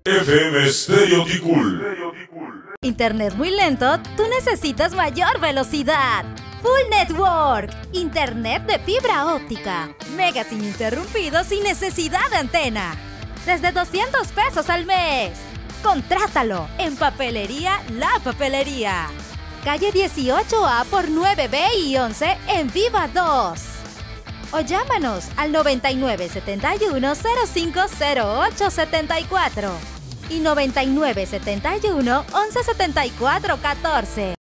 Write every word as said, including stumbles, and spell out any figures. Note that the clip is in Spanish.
F M Stereo Ticul. Internet muy lento, tú necesitas mayor velocidad. Full Network, internet de fibra óptica, megas ininterrumpidos sin necesidad de antena. Desde doscientos pesos al mes. Contrátalo en Papelería La Papelería. Calle dieciocho A por nueve B y once en Viva dos. O llámanos al noventa y nueve setenta y uno cero cinco cero ocho setenta y cuatro y noventa y nueve setenta y uno once setenta y cuatro catorce.